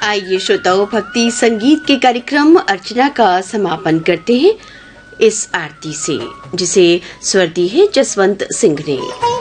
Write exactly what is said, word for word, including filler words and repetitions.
आइए श्रोताओं, भक्ति संगीत के कार्यक्रम अर्चना का समापन करते हैं इस आरती से, जिसे स्वर दी है जसवंत सिंह ने।